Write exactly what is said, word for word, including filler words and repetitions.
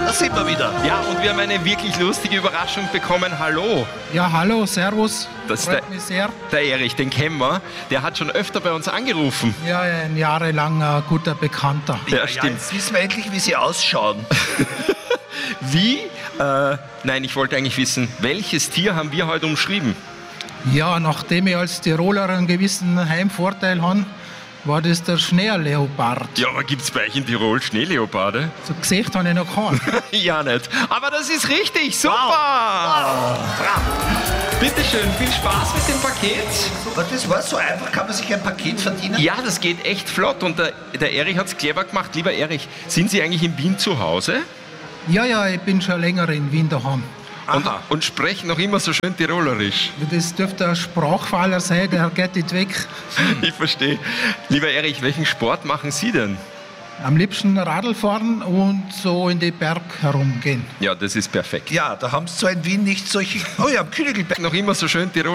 da sind wir wieder. Ja, und wir haben eine wirklich lustige Überraschung bekommen. Hallo. Ja, hallo, servus. Das ist Freut der, mich sehr. der Erich, den kennen wir. Der hat schon öfter bei uns angerufen. Ja, ein jahrelanger guter Bekannter. Ja, Ja, stimmt. jetzt wissen wir endlich, wie sie ausschauen. Wie? Äh, nein, ich wollte eigentlich wissen, welches Tier haben wir heute umschrieben? Ja, nachdem ich als Tiroler einen gewissen Heimvorteil habe, war das der Schneeleopard. Ja, aber gibt es bei euch in Tirol Schneeleoparde? So Gesicht habe ich noch keinen. Ja, nicht. Aber das ist richtig. Super. Bitte schön, viel Spaß mit dem Paket. Aber das war so einfach, kann man sich ein Paket verdienen? Ja, das geht echt flott. Und der, der Erich hat es clever gemacht. Lieber Erich, sind Sie eigentlich in Wien zu Hause? Ja, ja, ich bin schon länger in Wien daheim. Und, und sprechen noch immer so schön Tirolerisch. Das dürfte ein Sprachfehler sein, der geht nicht weg. Ich verstehe. Lieber Erich, welchen Sport machen Sie denn? Am liebsten Radl fahren und so in die Berg herumgehen. Ja, das ist perfekt. Ja, da haben sie zwar in Wien nicht solche... Oh ja, am Königelberg. Noch immer so schön Tirol.